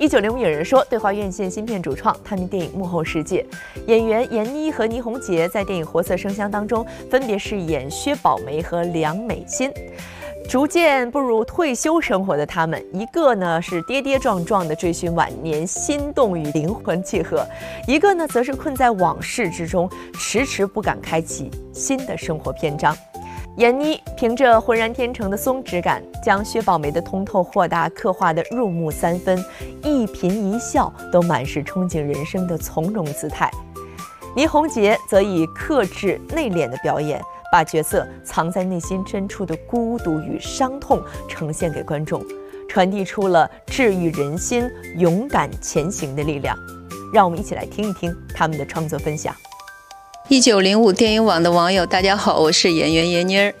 1905有人说，对话院线新片主创，探秘电影幕后世界。演员闫妮和倪虹洁在电影《活色生香》当中，分别饰演薛宝梅和梁美心。逐渐步入退休生活的他们，一个呢是跌跌撞撞地追寻晚年心动与灵魂契合，一个呢则是困在往事之中，迟迟不敢开启新的生活篇章。闫妮凭着浑然天成的松弛感，将薛宝梅的通透豁达刻画得入木三分，一颦一笑都满是憧憬人生的从容姿态。倪虹洁则以克制内敛的表演，把角色藏在内心深处的孤独与伤痛呈现给观众，传递出了治愈人心、勇敢前行的力量。让我们一起来听一听他们的创作分享。 1905电影网的网友，大家好，我是演员闫妮儿。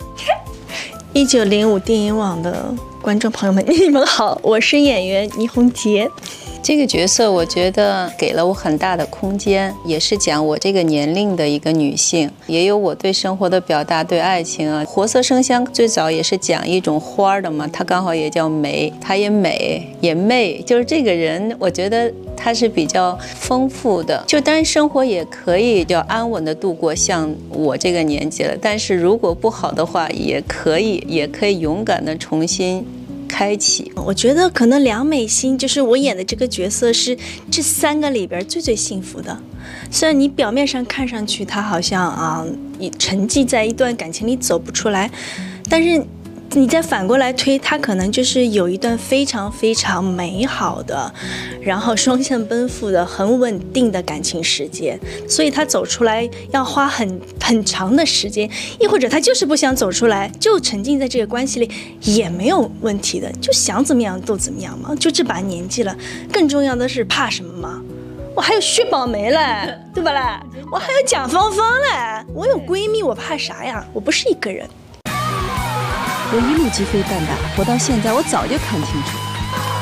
1905电影网的观众朋友们，你们好，我是演员倪虹洁。 这个角色我觉得给了我很大的空间，也是讲我这个年龄的一个女性，也有我对生活的表达，对爱情啊。活色生香最早也是讲一种花的嘛，它刚好也叫梅，它也美也媚，就是这个人我觉得它是比较丰富的，就当然生活也可以叫安稳的度过，像我这个年纪了，但是如果不好的话也可以勇敢的重新开启。 我觉得可能梁美心就是我演的这个角色是这3个里边最幸福的。虽然你表面上看上去她好像沉寂在一段感情里走不出来，但是你再反过来推，她可能就是有一段非常非常美好的，然后双向奔赴的很稳定的感情时间，所以她走出来要花很长的时间，亦或者她就是不想走出来，就沉浸在这个关系里也没有问题的，就想怎么样都怎么样嘛，就这把年纪了，更重要的是怕什么吗？我还有薛宝梅嘞，对吧啦？我还有蒋芳芳嘞，我有闺蜜，我怕啥呀？我不是一个人。 我一路鸡飞蛋打，活到现在，我早就看清楚了，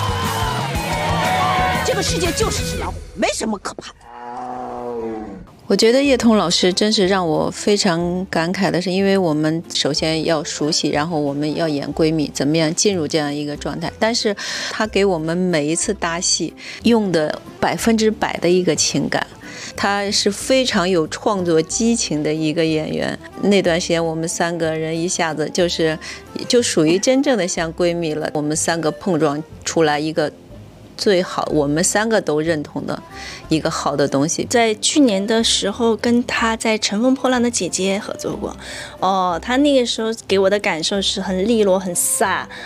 这个世界就是只老虎，没什么可怕的。 我觉得叶童老师真是让我非常感慨的是，因为我们首先要熟悉，然后我们要演闺蜜，怎么样进入这样一个状态，但是她给我们每一次搭戏用的100%的一个情感，她是非常有创作激情的一个演员。那段时间我们3个人一下子就属于真正的像闺蜜了，我们3个碰撞出来一个最好我们3个都认同的一个好的东西。 在去年的时候跟他在《乘风破浪的姐姐》合作过，他那个时候给我的感受是很利落很飒，